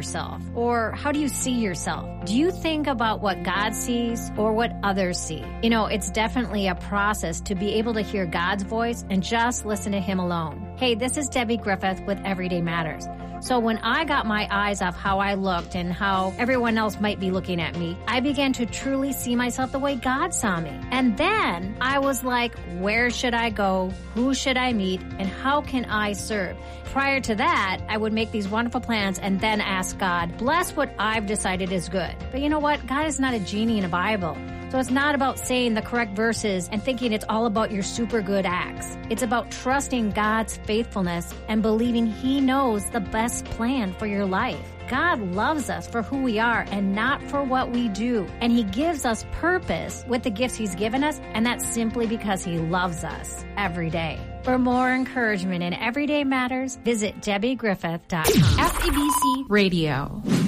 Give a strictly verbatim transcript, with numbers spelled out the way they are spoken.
yourself? Or how do you see yourself? Do you think about what God sees or what others see? You know, it's definitely a process to be able to hear God's voice and just listen to Him alone. Hey, this is Debbie Griffith with Everyday Matters. So when I got my eyes off how I looked and how everyone else might be looking at me, I began to truly see myself the way God saw me. And then I was like, where should I go? Who should I meet? And how can I serve? Prior to that, I would make these wonderful plans and then ask God, bless what I've decided is good. But you know what? God is not a genie in a Bible. So it's not about saying the correct verses and thinking it's all about your super good acts. It's about trusting God's faithfulness and believing He knows the best plan for your life. God loves us for who we are and not for what we do. And He gives us purpose with the gifts He's given us, and that's simply because He loves us every day. For more encouragement in Everyday Matters, visit Debbie Griffith dot com. S A B C Radio.